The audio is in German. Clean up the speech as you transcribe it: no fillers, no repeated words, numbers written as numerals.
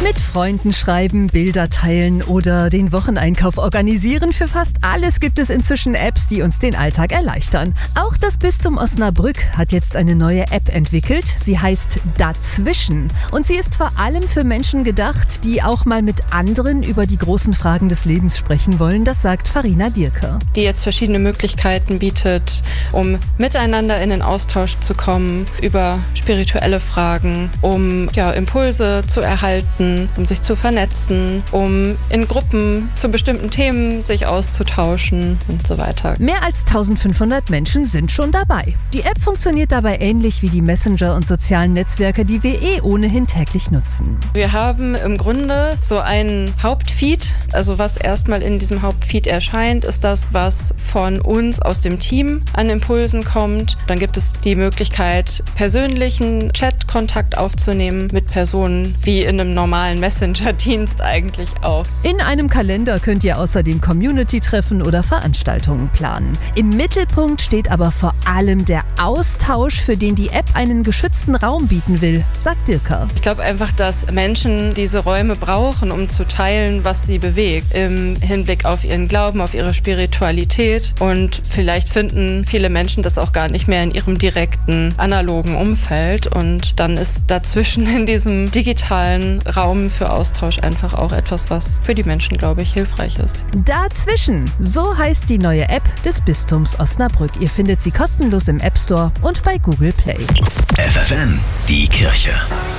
Mit Freunden schreiben, Bilder teilen oder den Wocheneinkauf organisieren. Für fast alles gibt es inzwischen Apps, die uns den Alltag erleichtern. Auch das Bistum Osnabrück hat jetzt eine neue App entwickelt. Sie heißt Dazwischen. Und sie ist vor allem für Menschen gedacht, die auch mal mit anderen über die großen Fragen des Lebens sprechen wollen. Das sagt Farina Dierke. Die jetzt verschiedene Möglichkeiten bietet, um miteinander in den Austausch zu kommen über spirituelle Fragen, um Impulse zu erhalten, um sich zu vernetzen, um in Gruppen zu bestimmten Themen sich auszutauschen und so weiter. Mehr als 1500 Menschen sind schon dabei. Die App funktioniert dabei ähnlich wie die Messenger und sozialen Netzwerke, die wir ohnehin täglich nutzen. Wir haben im Grunde so einen Hauptfeed. Also was erstmal in diesem Hauptfeed erscheint, ist das, was von uns aus dem Team an Impulsen kommt. Dann gibt es die Möglichkeit, persönlichen Chat-Kontakt aufzunehmen mit Personen, wie in einem normalen Messenger-Dienst eigentlich auch. In einem Kalender könnt ihr außerdem Community-Treffen oder Veranstaltungen planen. Im Mittelpunkt steht aber vor allem der Austausch, für den die App einen geschützten Raum bieten will, sagt Dierke. Ich glaube einfach, dass Menschen diese Räume brauchen, um zu teilen, was sie bewegt, im Hinblick auf ihren Glauben, auf ihre Spiritualität. Und vielleicht finden viele Menschen das auch gar nicht mehr in ihrem direkten, analogen Umfeld. Und dann ist dazwischen in diesem digitalen Raum für Austausch einfach auch etwas, was für die Menschen, glaube ich, hilfreich ist. Dazwischen, so heißt die neue App des Bistums Osnabrück. Ihr findet sie kostenlos im App Store und bei Google Play. FFN, die Kirche.